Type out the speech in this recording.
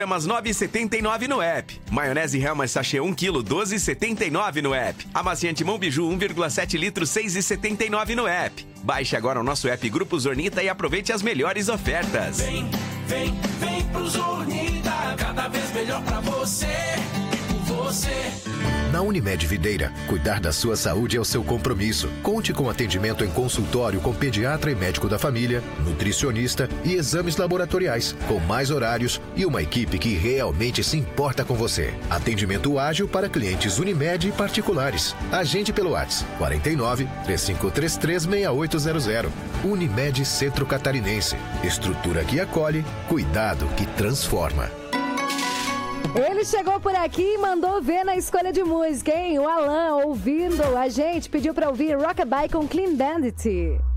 Gramas 9,79 no app. Maionese Hellmann's sachê 1 kg 12,79 no app. Amaciante Mão Biju 1,7 litros 6,79 no app. Baixe agora o nosso app Grupo Zornita e aproveite as melhores ofertas. Vem pro Zornita, cada vez melhor pra você. Na Unimed Videira, cuidar da sua saúde é o seu compromisso. Conte com atendimento em consultório com pediatra e médico da família, nutricionista e exames laboratoriais, com mais horários e uma equipe que realmente se importa com você. Atendimento ágil para clientes Unimed e particulares. Agende pelo WhatsApp 49 3533 6800. Unimed Centro Catarinense. Estrutura que acolhe, cuidado que transforma. Ele chegou por aqui e mandou ver na escolha de música, hein? O Alan, ouvindo a gente, pediu pra ouvir Rockabye com Clean Bandit.